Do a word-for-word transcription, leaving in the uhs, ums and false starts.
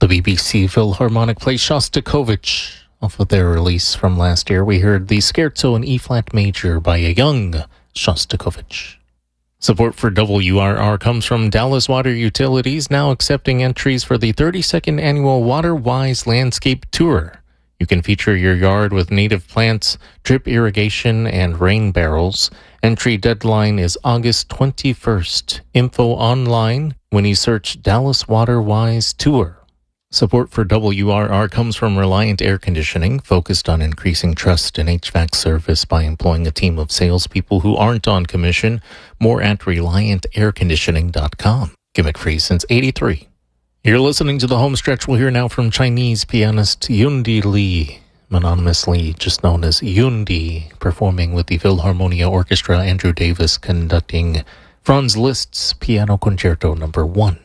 The B B C Philharmonic plays Shostakovich. Off of their release from last year, we heard the Scherzo in E-flat major by a young Shostakovich. Support for W R R comes from Dallas Water Utilities, now accepting entries for the thirty-second annual WaterWise Landscape Tour. You can feature your yard with native plants, drip irrigation, and rain barrels. Entry deadline is August twenty-first. Info online when you search Dallas WaterWise Tour. Support for W R R comes from Reliant Air Conditioning, focused on increasing trust in H V A C service by employing a team of salespeople who aren't on commission. More at reliant air conditioning dot com. Gimmick free since eighty-three. You're listening to the home stretch. We'll hear now from Chinese pianist Yundi Li, mononymously just known as Yundi, performing with the Philharmonia Orchestra. Andrew Davis conducting Franz Liszt's Piano Concerto Number One.